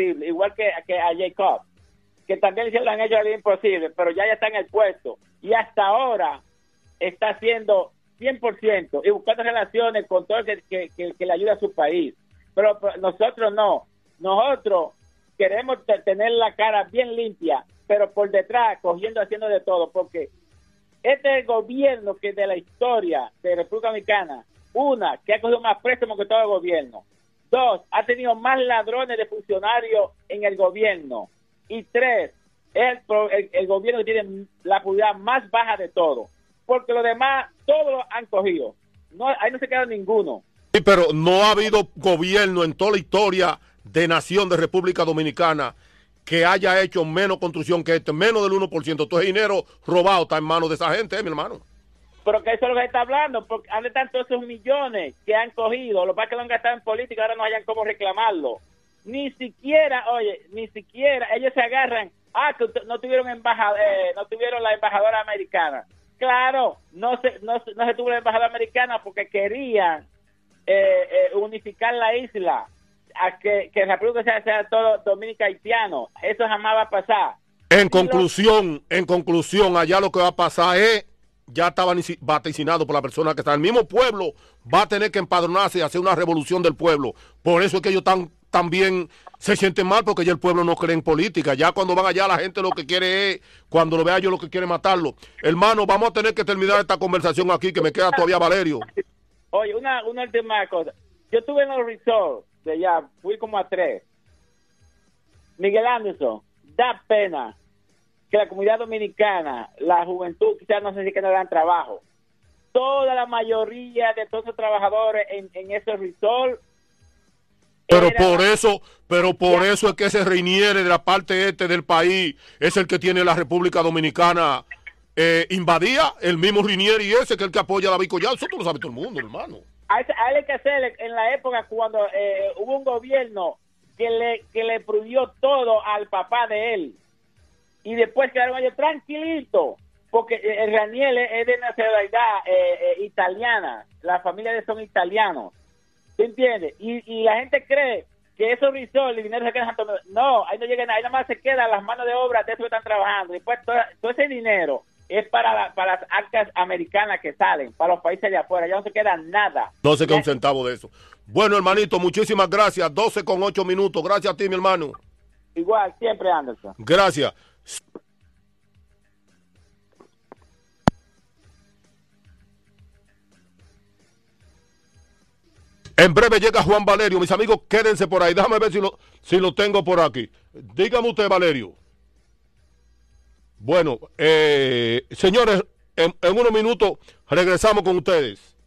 imposible, igual que a Jacob, que también se lo han hecho la vida imposible, pero ya está en el puesto, y hasta ahora está haciendo 100% y buscando relaciones con todo el que le ayude a su país. Pero nosotros no. Nosotros queremos tener la cara bien limpia, pero por detrás haciendo de todo, porque este es el gobierno que de la historia de República Dominicana, una, que ha cogido más préstamos que todo el gobierno, dos, ha tenido más ladrones de funcionarios en el gobierno, y tres, es el gobierno que tiene la publicidad más baja de todo, porque los demás todos lo han cogido, ahí no se queda ninguno. Sí, pero no ha habido gobierno en toda la historia de nación de República Dominicana que haya hecho menos construcción que este, menos del 1%. Todo ese dinero robado está en manos de esa gente, mi hermano. Pero que eso es lo que está hablando, porque ¿dónde están todos esos millones que han cogido? Lo que pasa es que lo han gastado en política, ahora no hayan cómo reclamarlo. Ni siquiera ellos se agarran, que no tuvieron no tuvieron la embajadora americana. Claro, no se tuvo la embajadora americana porque querían unificar la isla, a que la República sea todo dominicano haitiano. Eso jamás va a pasar. En conclusión, allá lo que va a pasar es, ya estaba vaticinado por la persona que está. El mismo pueblo va a tener que empadronarse y hacer una revolución del pueblo. Por eso es que ellos también se sienten mal, porque ya el pueblo no cree en política. Ya cuando van allá, la gente lo que quiere es, cuando lo vea yo, lo que quiere matarlo. Hermano, vamos a tener que terminar esta conversación aquí, que me queda todavía Valerio. Oye, una última cosa. Yo estuve en los resorts de allá, fui como a 3. Miguel Anderson, da pena que la comunidad dominicana, la juventud, quizás no sé si que no dan trabajo. Toda la mayoría de todos esos trabajadores en esos resorts. Pero por eso es que ese Reiniere de la parte este del país es el que tiene la República Dominicana invadía, el mismo Reiniere, y ese que es el que apoya a David Collado. Eso tú lo sabe todo el mundo, hermano. A él hay que hacer en la época cuando hubo un gobierno que le prohibió todo al papá de él, y después quedaron ellos tranquilitos, porque el Raniel es de nacionalidad italiana, la familia de él son italianos, ¿tú entiendes? Y la gente cree que esos resorts, el dinero se queda en Santo Domingo. No, ahí no llega nada, ahí nada más se quedan las manos de obra de esos que están trabajando, después todo ese dinero es para las arcas americanas que salen, para los países de afuera, ya no se queda nada. No se queda un centavo de eso. Bueno, hermanito, muchísimas gracias. 12:08. Gracias a ti, mi hermano. Igual, siempre, Anderson. Gracias. En breve llega Juan Valerio. Mis amigos, quédense por ahí. Déjame ver si lo tengo por aquí. Dígame usted, Valerio. Bueno, señores, en unos minutos regresamos con ustedes.